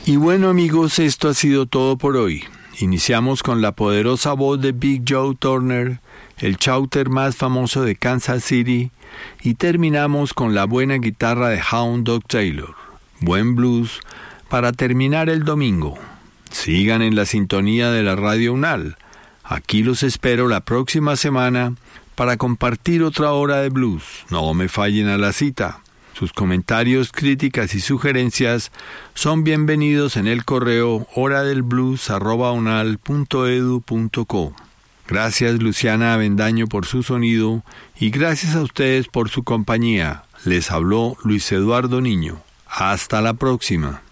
Y bueno, amigos, esto ha sido todo por hoy. Iniciamos con la poderosa voz de Big Joe Turner, el chauter más famoso de Kansas City, y terminamos con la buena guitarra de Hound Dog Taylor. Buen blues para terminar el domingo. Sigan en la sintonía de la Radio UNAL. Aquí los espero la próxima semana para compartir otra hora de blues. No me fallen a la cita. Sus comentarios, críticas y sugerencias son bienvenidos en el correo horadelblues@unal.edu.co. Gracias Luciana Avendaño por su sonido y gracias a ustedes por su compañía. Les habló Luis Eduardo Niño. Hasta la próxima.